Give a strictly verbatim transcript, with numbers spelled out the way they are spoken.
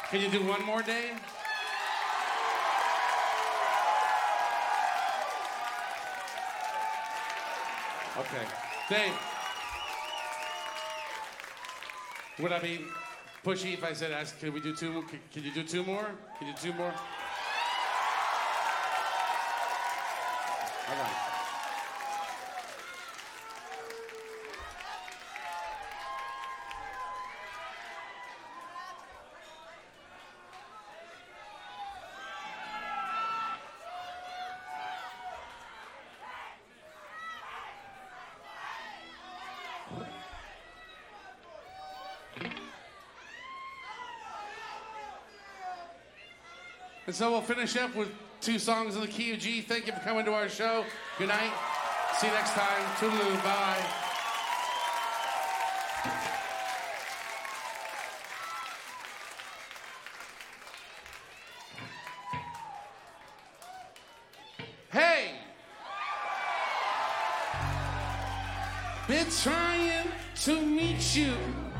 Can you do one more, Dave? Okay. Dave. Would I be pushy if I said, ask, can we do two more? Can, can you do two more? Can you do two more? All right. And so we'll finish up with two songs in the key of G. Thank you for coming to our show. Good night. See you next time. Toodaloo. Bye. Hey! Been trying to meet you.